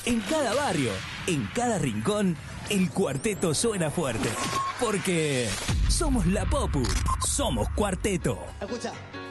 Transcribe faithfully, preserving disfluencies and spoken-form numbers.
En cada barrio, en cada rincón, el cuarteto suena fuerte. Porque somos la Popu, somos Cuarteto. Escucha,